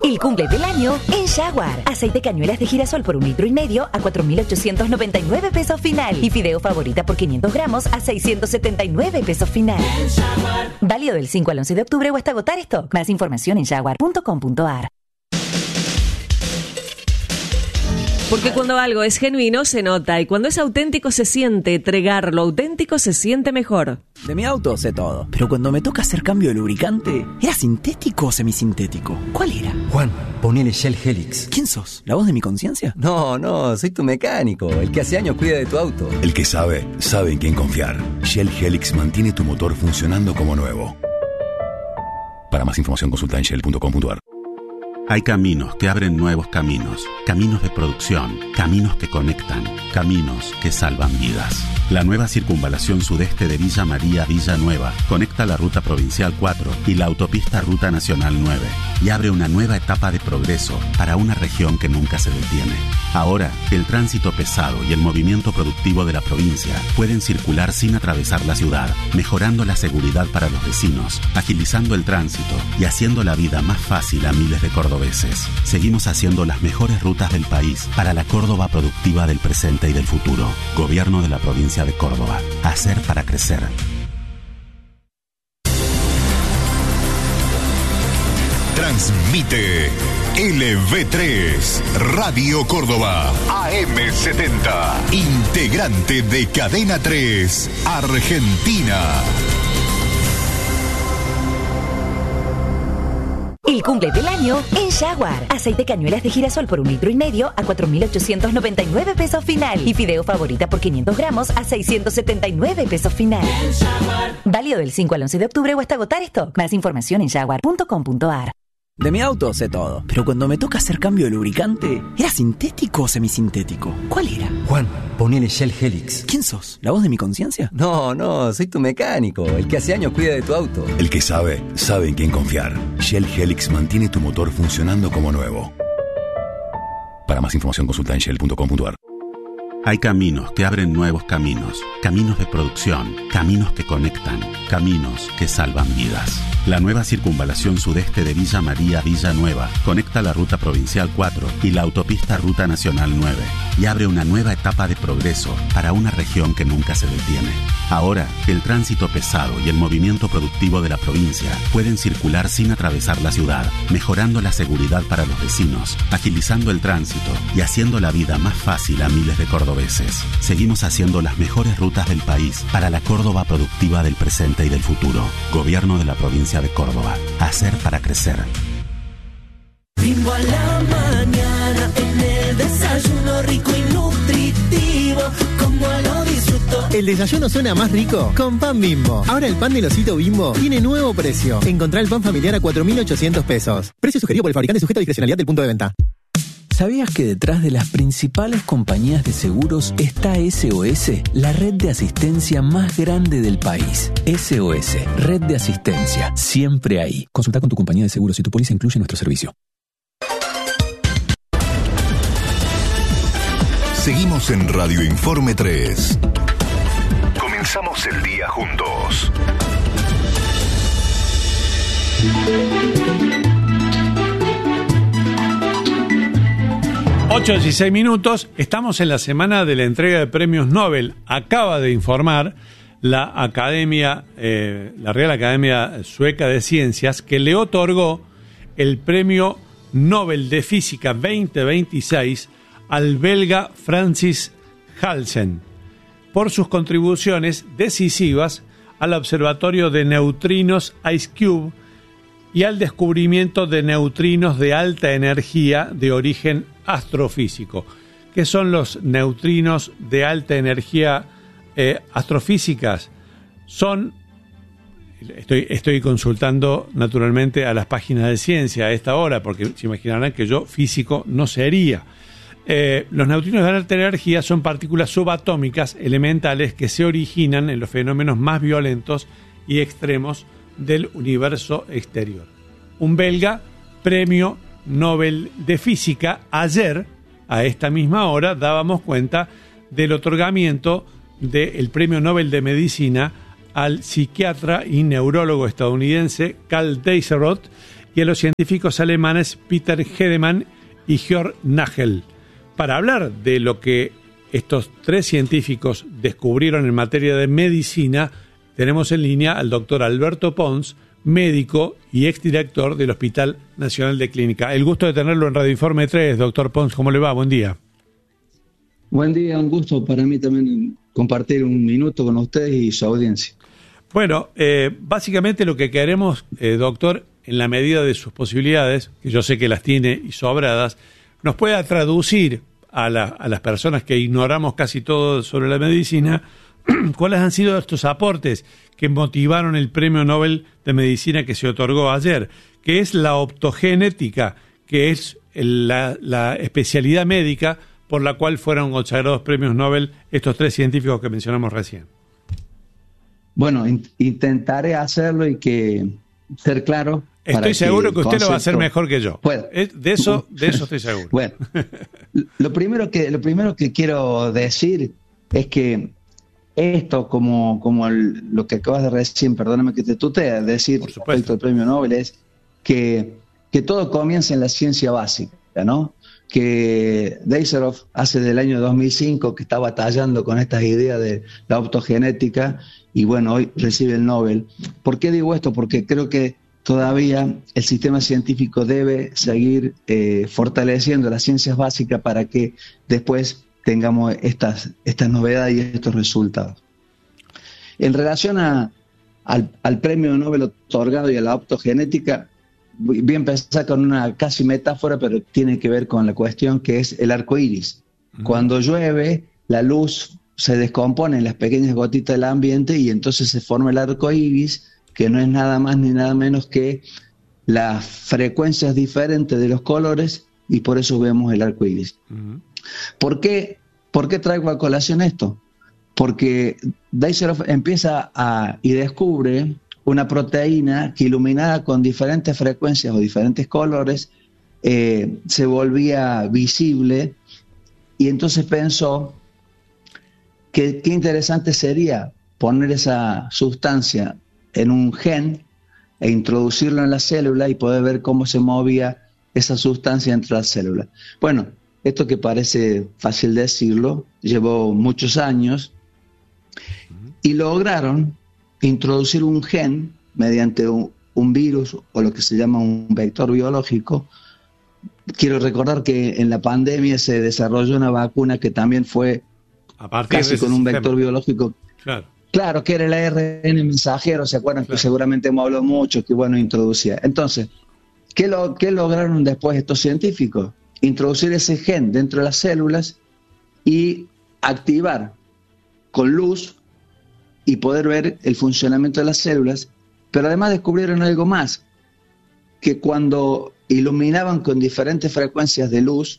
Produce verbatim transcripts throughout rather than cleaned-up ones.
El cumple del año en Jaguar. Aceite cañuelas de girasol por un litro y medio a cuatro mil ochocientos noventa y nueve pesos final. Y fideo favorita por quinientos gramos a seiscientos setenta y nueve pesos final. Válido del cinco al once de octubre o hasta agotar stock. Más información en jaguar punto com punto a r. Porque cuando algo es genuino se nota y cuando es auténtico se siente. Tregar lo auténtico se siente mejor. De mi auto sé todo, pero cuando me toca hacer cambio de lubricante, ¿era sintético o semisintético? ¿Cuál era? Juan, ponele Shell Helix. ¿Quién sos? ¿La voz de mi conciencia? No, no, soy tu mecánico, el que hace años cuida de tu auto. El que sabe, sabe en quién confiar. Shell Helix mantiene tu motor funcionando como nuevo. Para más información consulta en shell punto com punto a r. Hay caminos que abren nuevos caminos, caminos de producción, caminos que conectan, caminos que salvan vidas. La nueva circunvalación sudeste de Villa María a Villanueva conecta la Ruta Provincial cuatro y la autopista Ruta Nacional nueve y abre una nueva etapa de progreso para una región que nunca se detiene. Ahora, el tránsito pesado y el movimiento productivo de la provincia pueden circular sin atravesar la ciudad, mejorando la seguridad para los vecinos, agilizando el tránsito y haciendo la vida más fácil a miles de cordobeses. Seguimos haciendo las mejores rutas del país para la Córdoba productiva del presente y del futuro. Gobierno de la provincia de Córdoba. Hacer para crecer. Transmite L V tres, Radio Córdoba, A M setenta, integrante de Cadena tres, Argentina. El cumple del año en Jaguar. Aceite cañuelas de girasol por un litro y medio a cuatro mil ochocientos noventa y nueve pesos final. Y fideo favorita por quinientos gramos a seiscientos setenta y nueve pesos final. Válido del cinco al once de octubre o hasta agotar stock. Más información en jaguar punto com punto a r. De mi auto sé todo, pero cuando me toca hacer cambio de lubricante, ¿era sintético o semisintético? ¿Cuál era? Juan, ponele Shell Helix. ¿Quién sos? ¿La voz de mi conciencia? No, no, soy tu mecánico, el que hace años cuida de tu auto. El que sabe, sabe en quién confiar. Shell Helix mantiene tu motor funcionando como nuevo. Para más información consulta en shell punto com punto a r. Hay caminos que abren nuevos caminos, caminos de producción, caminos que conectan, caminos que salvan vidas. La nueva circunvalación sudeste de Villa María a Villanueva conecta la Ruta Provincial cuatro y la autopista Ruta Nacional nueve y abre una nueva etapa de progreso para una región que nunca se detiene. Ahora, el tránsito pesado y el movimiento productivo de la provincia pueden circular sin atravesar la ciudad, mejorando la seguridad para los vecinos, agilizando el tránsito y haciendo la vida más fácil a miles de cordobeses. Seguimos haciendo las mejores rutas del país para la Córdoba productiva del presente y del futuro. Gobierno de la provincia de Córdoba. Hacer para crecer. Ritmo a la mañana, en el desayuno rico y nutritivo, como lo disfruto. El desayuno suena más rico con pan Bimbo. Ahora el pan del osito Bimbo tiene nuevo precio. Encontrá el pan familiar a cuatro mil ochocientos pesos. Precio sugerido por el fabricante, sujeto a discrecionalidad del punto de venta. ¿Sabías que detrás de las principales compañías de seguros está S O S, la red de asistencia más grande del país? S O S, red de asistencia, siempre ahí. Consulta con tu compañía de seguros si tu póliza incluye nuestro servicio. Seguimos en Radio Informe tres. Comenzamos el día juntos. ocho y dieciséis minutos, estamos en la semana de la entrega de premios Nobel. Acaba de informar la Academia, eh, la Real Academia Sueca de Ciencias, que le otorgó el premio Nobel de Física veinte veintiséis al belga Francis Halsen por sus contribuciones decisivas al observatorio de neutrinos IceCube y al descubrimiento de neutrinos de alta energía de origen astrofísico. ¿Qué son los neutrinos de alta energía eh, astrofísicas? Son, estoy, estoy consultando naturalmente a las páginas de ciencia a esta hora, porque se imaginarán que yo físico no sería. Eh, los neutrinos de alta energía son partículas subatómicas elementales que se originan en los fenómenos más violentos y extremos del universo exterior. Un belga, premio Nobel de Física. Ayer, a esta misma hora, dábamos cuenta del otorgamiento del premio Nobel de Medicina al psiquiatra y neurólogo estadounidense Karl Deisseroth y a los científicos alemanes Peter Hedemann y Georg Nagel. Para hablar de lo que estos tres científicos descubrieron en materia de medicina, tenemos en línea al doctor Alberto Pons, médico y exdirector del Hospital Nacional de Clínica. El gusto de tenerlo en Radio Informe tres, doctor Pons, ¿cómo le va? Buen día. Buen día, un gusto para mí también compartir un minuto con ustedes y su audiencia. Bueno, eh, básicamente lo que queremos, eh, doctor, en la medida de sus posibilidades, que yo sé que las tiene y sobradas, nos pueda traducir a, la, a las personas que ignoramos casi todo sobre la medicina, cuáles han sido estos aportes que motivaron el Premio Nobel de Medicina que se otorgó ayer, que es la optogenética, que es el, la, la especialidad médica por la cual fueron consagrados premios Nobel estos tres científicos que mencionamos recién. Bueno, in- intentaré hacerlo y que ser claro. Estoy seguro que, que usted lo va a hacer mejor que yo. Bueno, de eso, de eso estoy seguro. Bueno, lo primero que lo primero que quiero decir es que esto, como, como el, lo que acabas de recién, perdóname que te tutee, decir respecto al premio Nobel, es que, que todo comienza en la ciencia básica, ¿no? Que Deisserov hace del año dos mil cinco que está batallando con estas ideas de la optogenética y bueno, hoy recibe el Nobel. ¿Por qué digo esto? Porque creo que todavía el sistema científico debe seguir eh, fortaleciendo las ciencias básicas para que después tengamos estas, estas novedades y estos resultados. En relación a, al, al premio Nobel otorgado y a la optogenética, voy a empezar con una casi metáfora, pero tiene que ver con la cuestión que es el arco iris. Uh-huh. Cuando llueve, la luz se descompone en las pequeñas gotitas del ambiente y entonces se forma el arco iris, que no es nada más ni nada menos que las frecuencias diferentes de los colores, y por eso vemos el arco iris. Uh-huh. ¿Por qué, ¿Por qué traigo a colación esto? Porque Deisserov empieza a, y descubre una proteína que iluminada con diferentes frecuencias o diferentes colores eh, se volvía visible, y entonces pensó que qué interesante sería poner esa sustancia en un gen e introducirlo en la célula y poder ver cómo se movía esa sustancia entre las células. Bueno, esto que parece fácil decirlo, llevó muchos años y lograron introducir un gen mediante un, un virus o lo que se llama un vector biológico. Quiero recordar que en la pandemia se desarrolló una vacuna que también fue a partir casi con un sistema. Vector biológico. Claro. Claro, que era el A R N mensajero, ¿se acuerdan? Claro. Que seguramente hemos hablado mucho, que bueno, introducía. Entonces, ¿qué, lo, ¿qué lograron después estos científicos? Introducir ese gen dentro de las células y activar con luz y poder ver el funcionamiento de las células, pero además descubrieron algo más, que cuando iluminaban con diferentes frecuencias de luz,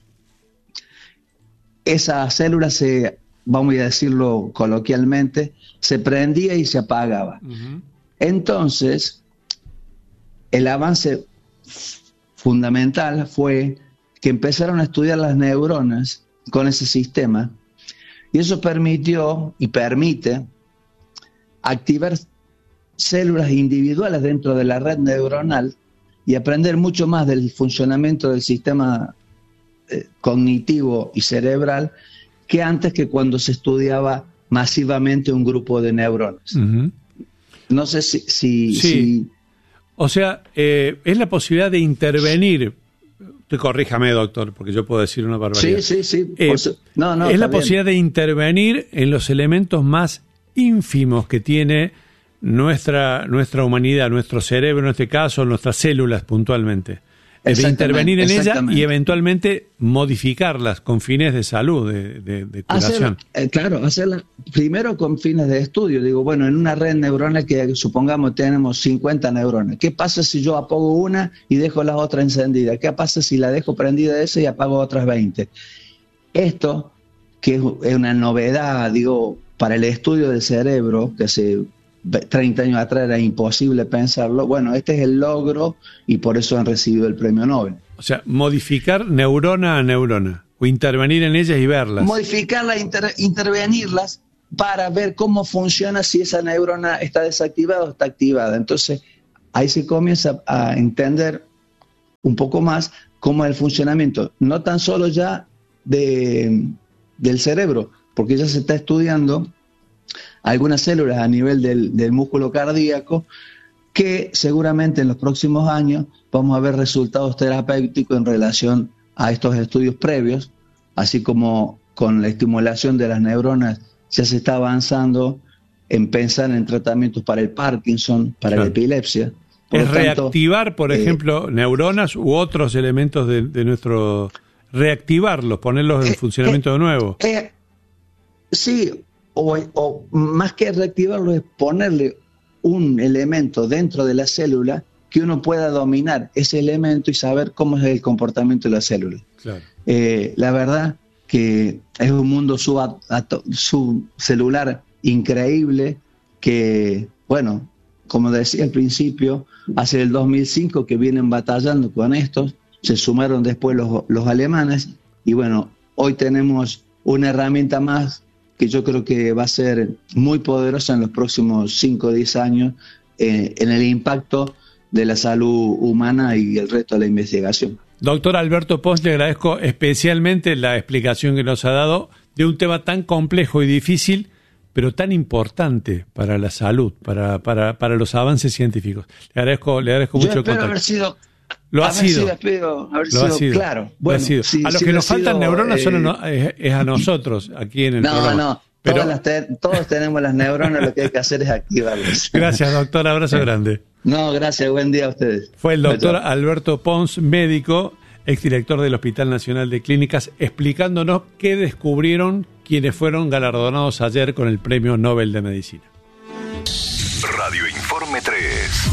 esa célula se, vamos a decirlo coloquialmente, se prendía y se apagaba. Uh-huh. Entonces, el avance fundamental fue que empezaron a estudiar las neuronas con ese sistema, y eso permitió y permite activar células individuales dentro de la red neuronal y aprender mucho más del funcionamiento del sistema eh, cognitivo y cerebral que antes, que cuando se estudiaba masivamente un grupo de neuronas. Uh-huh. No sé si... si, sí. si... O sea, eh, es la posibilidad de intervenir. Te corríjame, doctor, porque yo puedo decir una barbaridad. Sí, sí, sí. Eh, su... no, no, es la bien. posibilidad de intervenir en los elementos más ínfimos que tiene nuestra, nuestra humanidad, nuestro cerebro en este caso, nuestras células puntualmente. De intervenir en ellas y eventualmente modificarlas con fines de salud, de, de, de curación. Hacerla, eh, claro, hacerla primero con fines de estudio. Digo, bueno, en una red neuronal que supongamos tenemos cincuenta neuronas, ¿qué pasa si yo apago una y dejo la otra encendida? ¿Qué pasa si la dejo prendida esa y apago otras veinte? Esto, que es una novedad, digo, para el estudio del cerebro, que hace treinta años atrás era imposible pensarlo, bueno, este es el logro y por eso han recibido el premio Nobel. O sea, modificar neurona a neurona, o intervenir en ellas y verlas. Modificarlas, inter, intervenirlas para ver cómo funciona, si esa neurona está desactivada o está activada. Entonces, ahí se comienza a entender un poco más cómo es el funcionamiento, no tan solo ya de, del cerebro, porque ya se está estudiando algunas células a nivel del, del músculo cardíaco, que seguramente en los próximos años vamos a ver resultados terapéuticos en relación a estos estudios previos, así como con la estimulación de las neuronas ya se está avanzando en pensar en tratamientos para el Parkinson, para claro. la epilepsia. Por es tanto, reactivar, por eh, ejemplo, neuronas u otros elementos de, de nuestro... reactivarlos, ponerlos en eh, funcionamiento eh, de nuevo. Eh, sí, o, o más que reactivarlos es ponerle un elemento dentro de la célula que uno pueda dominar ese elemento y saber cómo es el comportamiento de la célula. Claro. Eh, la verdad que es un mundo sub, subcelular increíble que, bueno, como decía al principio, hace el dos mil cinco que vienen batallando con estos, se sumaron después los, los alemanes y bueno, hoy tenemos una herramienta más que yo creo que va a ser muy poderosa en los próximos cinco o diez años eh, en el impacto de la salud humana y el resto de la investigación. Doctor Alberto Pons, le agradezco especialmente la explicación que nos ha dado de un tema tan complejo y difícil, pero tan importante para la salud, para, para, para los avances científicos. Le agradezco, le agradezco yo mucho. Espero haber sido, lo ha sido. sido, espero haber lo sido, ha sido claro. Bueno, ha sido. Si, a los si que nos sido, faltan neuronas eh, son a, es, es a nosotros aquí en el no, programa. No, no. Pero... Todas las te- todos tenemos las neuronas, lo que hay que hacer es activarlas. Gracias, doctor. Abrazo grande. No, gracias. Buen día a ustedes. Fue el doctor Alberto Pons, médico, exdirector del Hospital Nacional de Clínicas, explicándonos qué descubrieron quienes fueron galardonados ayer con el Premio Nobel de Medicina. Radio Informe tres.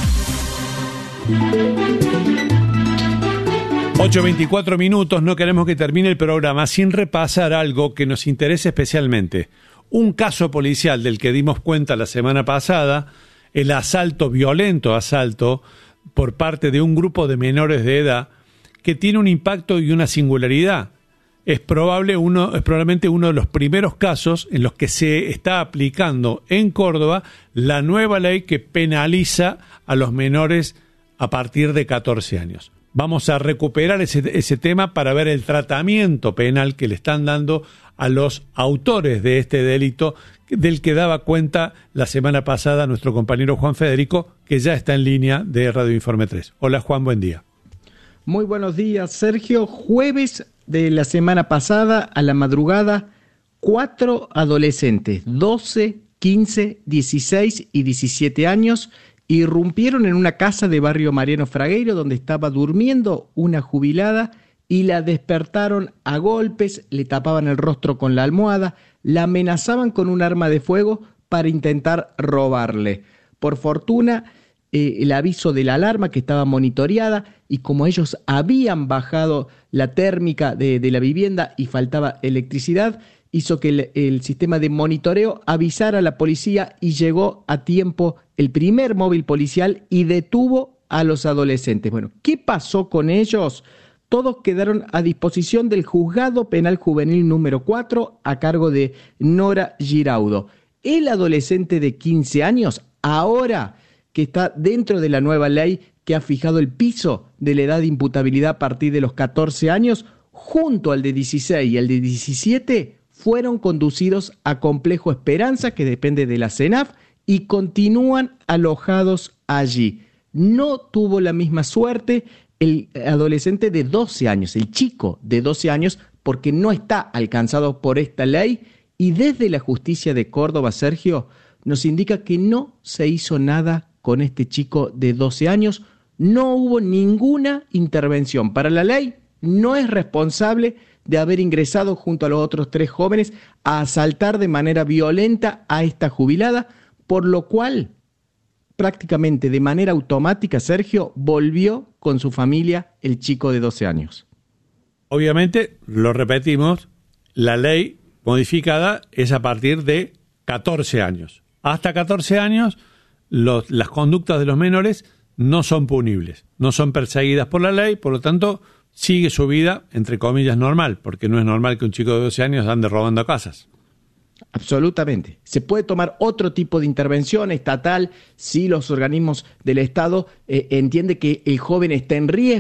ocho veinticuatro minutos, no queremos que termine el programa sin repasar algo que nos interese especialmente. Un caso policial del que dimos cuenta la semana pasada, el asalto, violento asalto, por parte de un grupo de menores de edad, que tiene un impacto y una singularidad. Es probable uno, es probablemente uno de los primeros casos en los que se está aplicando en Córdoba la nueva ley que penaliza a los menores a partir de catorce años. Vamos a recuperar ese, ese tema para ver el tratamiento penal que le están dando a los autores de este delito, del que daba cuenta la semana pasada nuestro compañero Juan Federico, que ya está en línea de Radio Informe tres. Hola Juan, buen día. Muy buenos días, Sergio. Jueves de la semana pasada, a la madrugada, cuatro adolescentes, doce, quince, dieciséis y diecisiete años, irrumpieron en una casa de barrio Mariano Fragueiro donde estaba durmiendo una jubilada y la despertaron a golpes, le tapaban el rostro con la almohada, la amenazaban con un arma de fuego para intentar robarle. Por fortuna, eh, el aviso de la alarma que estaba monitoreada y como ellos habían bajado la térmica de, de la vivienda y faltaba electricidad, hizo que el, el sistema de monitoreo avisara a la policía y llegó a tiempo el primer móvil policial y detuvo a los adolescentes. Bueno, ¿qué pasó con ellos? Todos quedaron a disposición del Juzgado Penal Juvenil número cuatro a cargo de Nora Giraudo. El adolescente de quince años, ahora que está dentro de la nueva ley que ha fijado el piso de la edad de imputabilidad a partir de los catorce años, junto al de dieciséis y al de diecisiete, fueron conducidos a Complejo Esperanza, que depende de la CENAF, y continúan alojados allí. No tuvo la misma suerte el adolescente de doce años, el chico de doce años, porque no está alcanzado por esta ley, y desde la justicia de Córdoba, Sergio, nos indica que no se hizo nada con este chico de doce años, no hubo ninguna intervención. Para la ley, no es responsable de haber ingresado junto a los otros tres jóvenes a asaltar de manera violenta a esta jubilada, por lo cual prácticamente de manera automática, Sergio, volvió con su familia el chico de doce años. Obviamente, lo repetimos, la ley modificada es a partir de catorce años. Hasta catorce años, los, las conductas de los menores no son punibles, no son perseguidas por la ley, por lo tanto, sigue su vida, entre comillas, normal, porque no es normal que un chico de doce años ande robando casas. Absolutamente. Se puede tomar otro tipo de intervención estatal si los organismos del Estado eh, entienden que el joven está en riesgo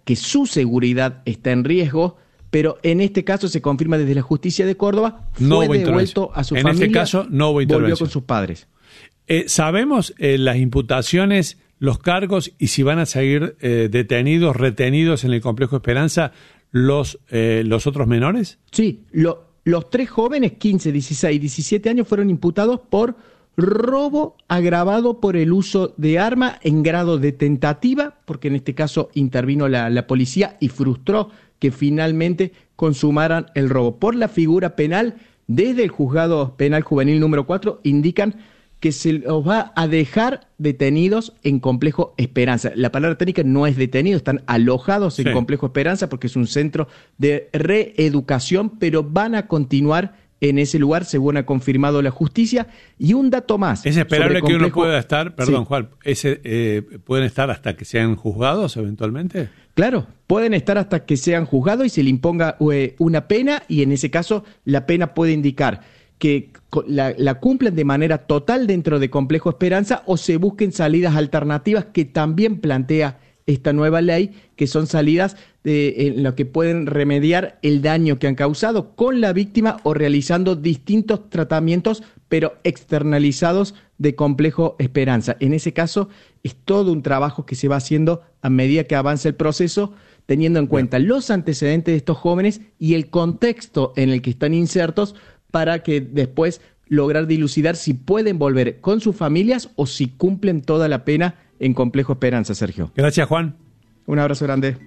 que su seguridad está en riesgo, pero en este caso se confirma desde la justicia de Córdoba, no fue devuelto a su en familia, este caso no hubo intervención. Volvió con sus padres. Eh, ¿Sabemos eh, las imputaciones, los cargos y si van a seguir eh, detenidos, retenidos en el Complejo Esperanza los, eh, los otros menores? Sí, lo, los tres jóvenes, quince, dieciséis y diecisiete años, fueron imputados por robo agravado por el uso de arma en grado de tentativa, porque en este caso intervino la, la policía y frustró que finalmente consumaran el robo. Por la figura penal, desde el Juzgado Penal Juvenil número cuatro, indican que se los va a dejar detenidos en Complejo Esperanza. La palabra técnica no es detenido, están alojados en sí. Complejo Esperanza porque es un centro de reeducación, pero van a continuar en ese lugar, según ha confirmado la justicia. Y un dato más. ¿Es esperable complejo... que uno pueda estar, perdón sí. Juan, ese, eh, pueden estar hasta que sean juzgados eventualmente? Claro, pueden estar hasta que sean juzgados y se le imponga eh, una pena, y en ese caso la pena puede indicar que la, la cumplen de manera total dentro de Complejo Esperanza o se busquen salidas alternativas que también plantea esta nueva ley, que son salidas de, en lo que pueden remediar el daño que han causado con la víctima o realizando distintos tratamientos, pero externalizados de Complejo Esperanza. En ese caso, es todo un trabajo que se va haciendo a medida que avanza el proceso, teniendo en cuenta los antecedentes de estos jóvenes y el contexto en el que están insertos, para que después lograr dilucidar si pueden volver con sus familias o si cumplen toda la pena en Complejo Esperanza, Sergio. Gracias, Juan. Un abrazo grande.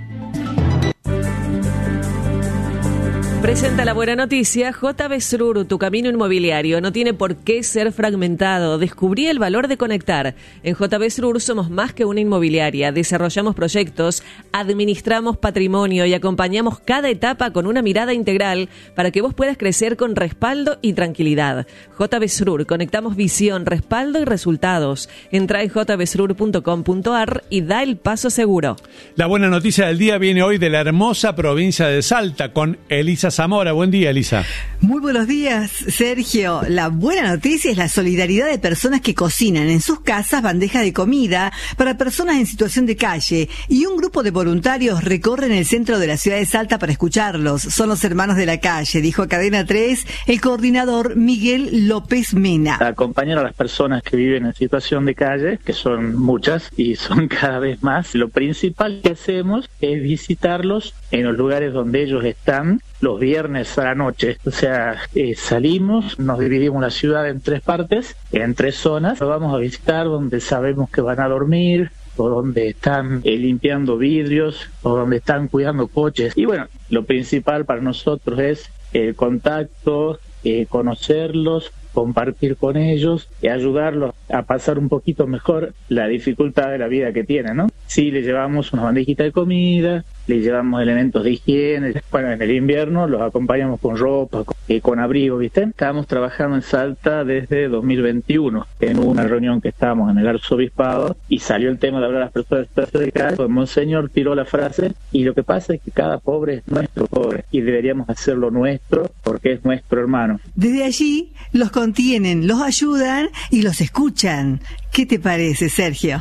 Presenta la buena noticia. J B Srur, tu camino inmobiliario no tiene por qué ser fragmentado. Descubrí el valor de conectar. En J B Srur somos más que una inmobiliaria. Desarrollamos proyectos, administramos patrimonio y acompañamos cada etapa con una mirada integral para que vos puedas crecer con respaldo y tranquilidad. J B Srur, conectamos visión, respaldo y resultados. Entra en j b srur punto com punto a r y da el paso seguro. La buena noticia del día viene hoy de la hermosa provincia de Salta con Elisa Zamora. Buen día, Elisa. Muy buenos días, Sergio. La buena noticia es la solidaridad de personas que cocinan en sus casas bandeja de comida para personas en situación de calle, y un grupo de voluntarios recorren el centro de la ciudad de Salta para escucharlos. Son los hermanos de la calle, dijo a Cadena tres el coordinador Miguel López Mena. Acompañar a las personas que viven en situación de calle, que son muchas y son cada vez más. Lo principal que hacemos es visitarlos en los lugares donde ellos están los viernes a la noche. O sea, eh, salimos, nos dividimos la ciudad en tres partes, en tres zonas. Lo vamos a visitar donde sabemos que van a dormir, o donde están eh, limpiando vidrios, o donde están cuidando coches. Y bueno, lo principal para nosotros es el contacto, eh, conocerlos, compartir con ellos y ayudarlos a pasar un poquito mejor la dificultad de la vida que tienen, ¿no? Sí, le llevamos una bandejita de comida, le llevamos elementos de higiene. Bueno, en el invierno los acompañamos con ropa, con, eh, con abrigo, ¿viste? Estábamos trabajando en Salta desde dos mil veintiuno, en una reunión que estábamos en el arzobispado, y salió el tema de hablar a las personas de situación de calle. El monseñor tiró la frase, y lo que pasa es que cada pobre es nuestro pobre, y deberíamos hacerlo nuestro, porque es nuestro hermano. Desde allí los contienen, los ayudan y los escuchan. ¿Qué te parece, Sergio?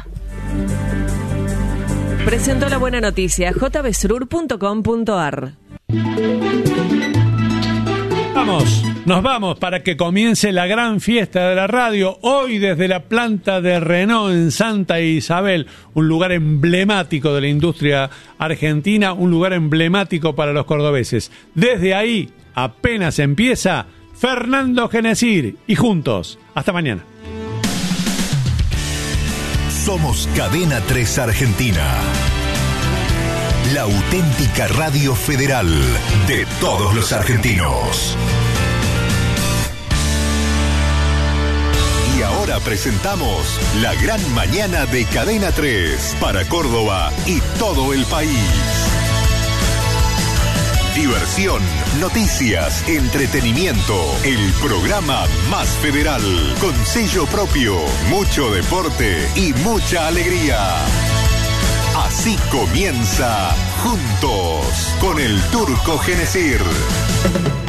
Presentó la buena noticia. j b srur punto com punto a r. Vamos, nos vamos para que comience la gran fiesta de la radio. Hoy desde la planta de Renault en Santa Isabel, un lugar emblemático de la industria argentina, un lugar emblemático para los cordobeses. Desde ahí, apenas empieza, Fernando Genesir y juntos. Hasta mañana. Somos Cadena tres Argentina, la auténtica radio federal de todos los argentinos. Y ahora presentamos la gran mañana de Cadena tres para Córdoba y todo el país. Diversión, noticias, entretenimiento, el programa más federal, con sello propio, mucho deporte y mucha alegría. Así comienza Juntos con el Turco Genesir.